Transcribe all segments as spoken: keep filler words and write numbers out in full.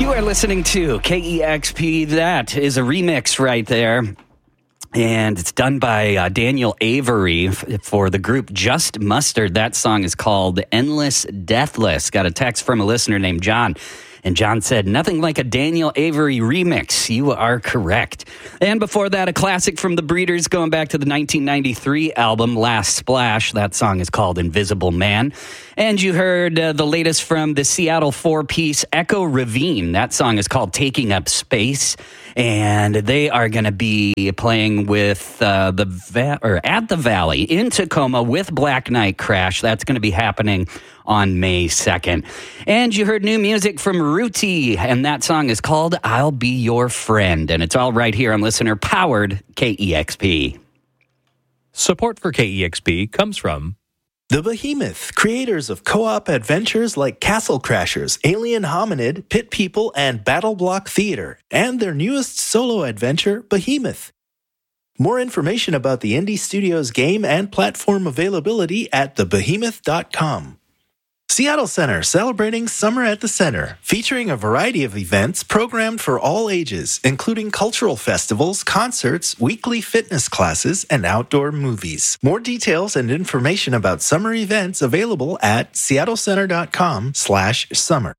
You are listening to K E X P. That is a remix right there. And it's done by uh, Daniel Avery f- for the group Just Mustard. That song is called Endless Deathless. Got a text from a listener named John. And John said, nothing like a Daniel Avery remix. You are correct. And before that, a classic from the Breeders going back to the nineteen ninety-three album, Last Splash. That song is called Invisible Man. And you heard uh, the latest from the Seattle four-piece Echo Ravine. That song is called Taking Up Space. And they are going to be playing with uh, the va- or at the Valley in Tacoma with Black Knight Crash. That's going to be happening on May second. And you heard new music from Ruti, and that song is called I'll Be Your Friend. And it's all right here on listener-powered K E X P. Support for K E X P comes from The Behemoth, creators of co-op adventures like Castle Crashers, Alien Hominid, Pit People, and Battle Block Theater, and their newest solo adventure, Behemoth. More information about the Indie Studios game and platform availability at the behemoth dot com. Seattle Center, celebrating Summer at the Center, featuring a variety of events programmed for all ages, including cultural festivals, concerts, weekly fitness classes, and outdoor movies. More details and information about summer events available at seattle center dot com slash summer.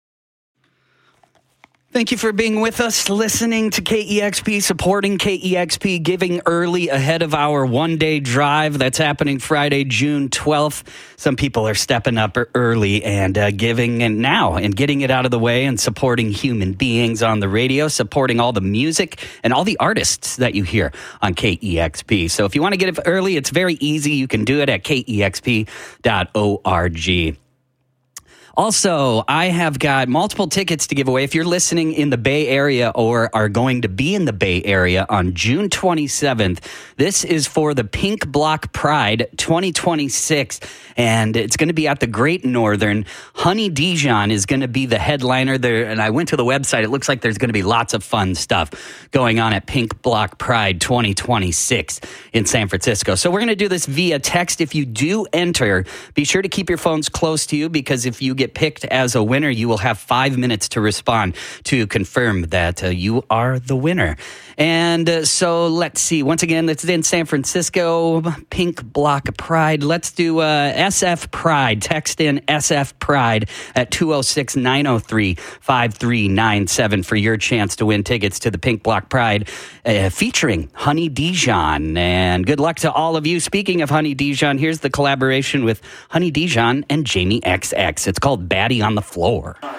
Thank you for being with us, listening to K E X P, supporting K E X P, giving early ahead of our one-day drive that's happening Friday, June twelfth. Some people are stepping up early and uh, giving and now and getting it out of the way and supporting human beings on the radio, supporting all the music and all the artists that you hear on K E X P. So if you want to get it early, it's very easy. You can do it at K E X P dot org. Also, I have got multiple tickets to give away. If you're listening in the Bay Area or are going to be in the Bay Area on June twenty-seventh, this is for the Pink Block Pride twenty twenty-six, and it's going to be at the Great Northern. Honey Dijon is going to be the headliner there, and I went to the website. It looks like there's going to be lots of fun stuff going on at Pink Block Pride twenty twenty-six in San Francisco. So we're going to do this via text. If you do enter, be sure to keep your phones close to you, because if you get picked as a winner, you will have five minutes to respond to confirm that uh, you are the winner. And uh, so let's see. Once again, it's in San Francisco, Pink Block Pride. Let's do uh, S F Pride. Text in S F Pride at two oh six, nine oh three, five three nine seven for your chance to win tickets to the Pink Block Pride uh, featuring Honey Dijon. And good luck to all of you. Speaking of Honey Dijon, here's the collaboration with Honey Dijon and Jamie X X. It's called Baddie on the Floor.